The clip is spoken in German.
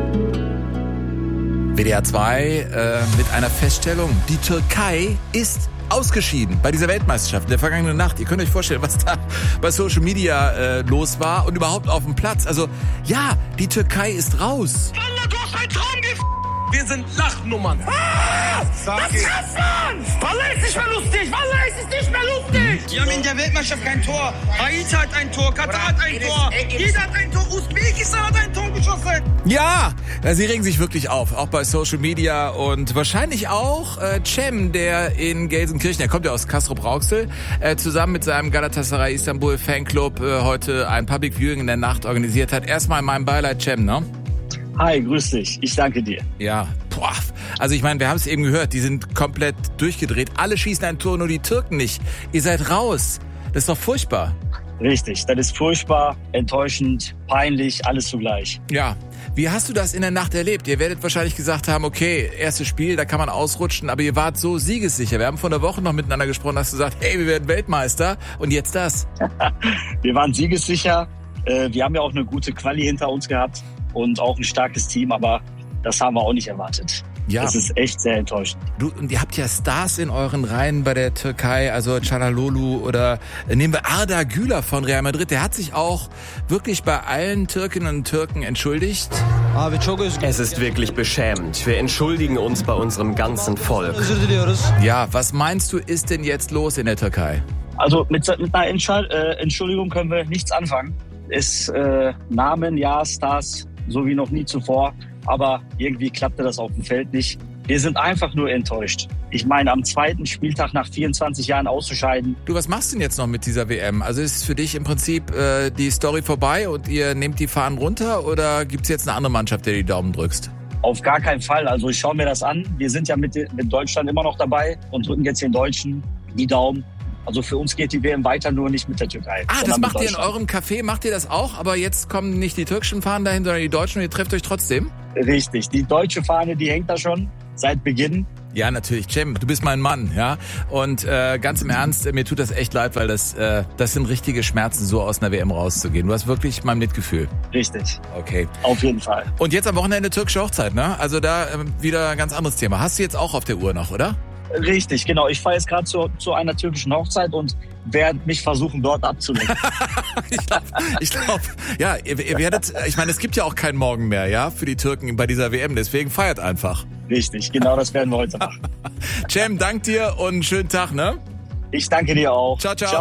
WDR 2 mit einer Feststellung. Die Türkei ist ausgeschieden bei dieser Weltmeisterschaft in der vergangenen Nacht. Ihr könnt euch vorstellen, was da bei Social Media los war und überhaupt auf dem Platz. Also ja, die Türkei ist raus. Wallah, du hast einen Traum Wir sind Lachnummern. Das kannst du! Wallah, ist nicht mehr lustig! Wallah, ist es nicht mehr lustig! Wir haben in der Weltmeisterschaft kein Tor. Haiti hat ein Tor, Katar hat ein Tor, jeder hat ein Tor, Usbekistan hat ein Tor geschossen. Ja, sie regen sich wirklich auf, auch bei Social Media und wahrscheinlich auch Cem, der in Gelsenkirchen, der kommt ja aus Castrop-Rauxel, zusammen mit seinem Galatasaray Istanbul Fanclub heute ein Public Viewing in der Nacht organisiert hat. Erstmal mein Beileid, Cem, ne? Hi, grüß dich. Ich danke dir. Ja, boah. Also ich meine, wir haben es eben gehört, die sind komplett durchgedreht. Alle schießen ein Tor, nur die Türken nicht. Ihr seid raus. Das ist doch furchtbar. Richtig, das ist furchtbar, enttäuschend, peinlich, alles zugleich. Ja. Wie hast du das in der Nacht erlebt? Ihr werdet wahrscheinlich gesagt haben, okay, erstes Spiel, da kann man ausrutschen, aber ihr wart so siegessicher. Wir haben vor einer Woche noch miteinander gesprochen, hast gesagt, hey, wir werden Weltmeister und jetzt das. Wir waren siegessicher. Wir haben ja auch eine gute Quali hinter uns gehabt und auch ein starkes Team, aber das haben wir auch nicht erwartet. Ja. Das ist echt sehr enttäuschend. Und ihr habt ja Stars in euren Reihen bei der Türkei, also Çalhanoğlu oder nehmen wir Arda Güler von Real Madrid. Der hat sich auch wirklich bei allen Türkinnen und Türken entschuldigt. Es ist wirklich beschämend. Wir entschuldigen uns bei unserem ganzen Volk. Ja, was meinst du, ist denn jetzt los in der Türkei? Also mit einer Entschuldigung können wir nichts anfangen. Es Namen, ja, Stars, so wie noch nie zuvor. Aber irgendwie klappte das auf dem Feld nicht. Wir sind einfach nur enttäuscht. Ich meine, am zweiten Spieltag nach 24 Jahren auszuscheiden. Du, was machst du denn jetzt noch mit dieser WM? Also ist für dich im Prinzip die Story vorbei und ihr nehmt die Fahnen runter oder gibt's jetzt eine andere Mannschaft, der die Daumen drückst? Auf gar keinen Fall. Also ich schaue mir das an. Wir sind ja mit Deutschland immer noch dabei und drücken jetzt den Deutschen die Daumen. Also für uns geht die WM weiter, nur nicht mit der Türkei. Ah, das macht ihr in eurem Café, macht ihr das auch? Aber jetzt kommen nicht die türkischen Fahnen dahin, sondern die deutschen und ihr trefft euch trotzdem? Richtig, die deutsche Fahne, die hängt da schon seit Beginn. Ja, natürlich, Cem, du bist mein Mann, ja. Und ganz im Ernst, mir tut das echt leid, weil das sind richtige Schmerzen, so aus einer WM rauszugehen. Du hast wirklich mein Mitgefühl. Richtig. Okay. Auf jeden Fall. Und jetzt am Wochenende türkische Hochzeit, ne? Also da wieder ein ganz anderes Thema. Hast du jetzt auch auf der Uhr noch, oder? Richtig, genau. Ich fahre jetzt gerade zu einer türkischen Hochzeit und werde mich versuchen, dort abzulenken. ich glaube, ja, ihr werdet, ich meine, es gibt ja auch keinen Morgen mehr, ja, für die Türken bei dieser WM, deswegen feiert einfach. Richtig, genau das werden wir heute machen. Cem, dank dir und einen schönen Tag, ne? Ich danke dir auch. Ciao, ciao.